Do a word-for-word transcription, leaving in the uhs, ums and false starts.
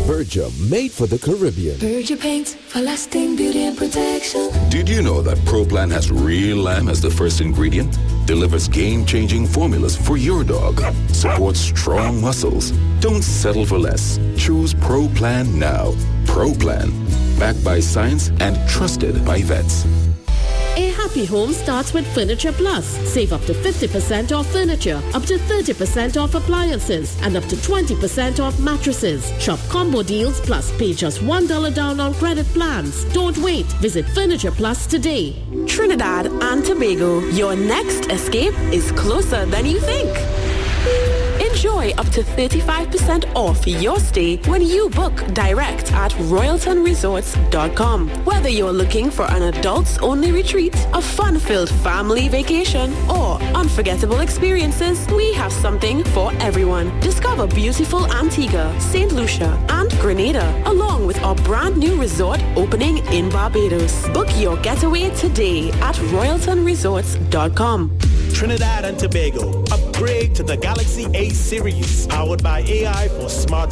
Berger, made for the Caribbean. Berger paints for lasting beauty and protection. Did you know that ProPlan has real lamb as the first ingredient? Delivers game-changing formulas for your dog. Supports strong muscles. Don't settle for less. Choose ProPlan now. ProPlan. Backed by science and trusted by vets. A happy home starts with Furniture Plus. Save up to fifty percent off furniture, up to thirty percent off appliances, and up to twenty percent off mattresses. Shop combo deals plus pay just one dollar down on credit plans. Don't wait. Visit Furniture Plus today. Trinidad and Tobago, your next escape is closer than you think. Enjoy up to thirty-five percent off your stay when you book direct at royalton resorts dot com. Whether you're looking for an adults-only retreat, a fun-filled family vacation, or unforgettable experiences, we have something for everyone. Discover beautiful Antigua, Saint Lucia, and Grenada, along with our brand new resort opening in Barbados. Book your getaway today at royalton resorts dot com. Trinidad and Tobago, upgrade to the Galaxy A series, powered by A I for smart